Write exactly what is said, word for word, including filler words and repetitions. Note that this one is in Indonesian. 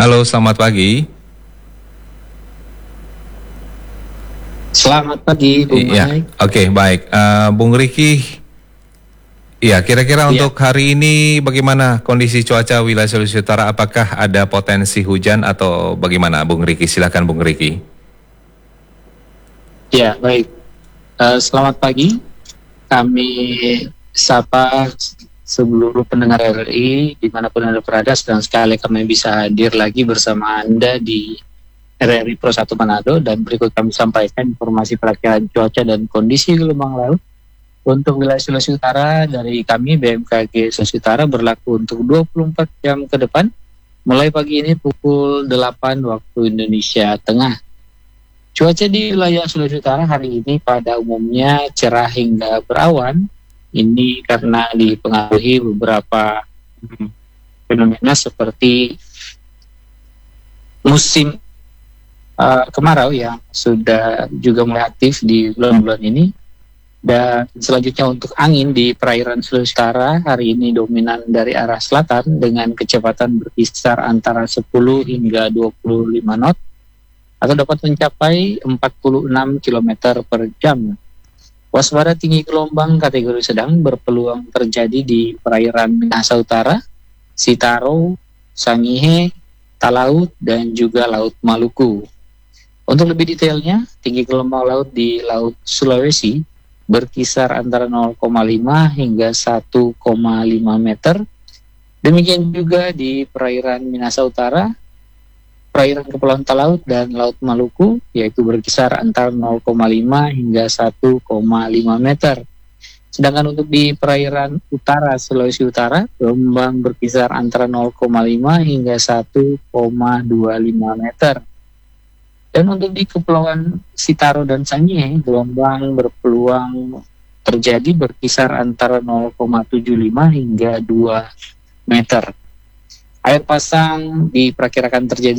Halo, selamat pagi. Selamat pagi, Bung Iya, Mike. oke, baik. Eh, Bung Riki, iya, kira-kira Iya, untuk hari ini bagaimana kondisi cuaca wilayah Sulawesi Utara? Apakah ada potensi hujan atau bagaimana, Bung Riki? Silakan, Bung Riki. ya baik. Eh, selamat pagi. Kami sapa seluruh pendengar R R I dimanapun Anda berada. Sedang sekali kami bisa hadir lagi bersama Anda di R R I Pro satu Manado, dan berikut kami sampaikan informasi perakiraan cuaca dan kondisi gelombang laut untuk wilayah Sulawesi Utara dari kami B M K G Sulawesi Utara, berlaku untuk dua puluh empat jam ke depan mulai pagi ini pukul delapan waktu Indonesia Tengah. Cuaca di wilayah Sulawesi Utara hari ini pada umumnya cerah hingga berawan. Ini karena dipengaruhi beberapa hmm, fenomena seperti musim uh, kemarau yang sudah juga mulai aktif di bulan-bulan ini. Dan selanjutnya untuk angin di perairan Sulawesi Utara hari ini dominan dari arah selatan dengan kecepatan berkisar antara sepuluh hingga dua puluh lima knot atau dapat mencapai empat puluh enam kilometer per jam. Waspada tinggi gelombang kategori sedang berpeluang terjadi di perairan Minahasa Utara, Sitaro, Sangihe, Talaut, dan juga Laut Maluku. Untuk lebih detailnya, tinggi gelombang laut di Laut Sulawesi berkisar antara nol koma lima hingga satu koma lima meter. Demikian juga di perairan Minahasa Utara, perairan Kepulauan Talaut, dan Laut Maluku, yaitu berkisar antara nol koma lima hingga satu koma lima meter. Sedangkan untuk di perairan utara Sulawesi Utara, gelombang berkisar antara nol koma lima hingga satu koma dua lima meter. Dan untuk di Kepulauan Sitaro dan Sangihe, gelombang berpeluang terjadi berkisar antara nol koma tujuh lima hingga dua meter. Air pasang diperkirakan terjadi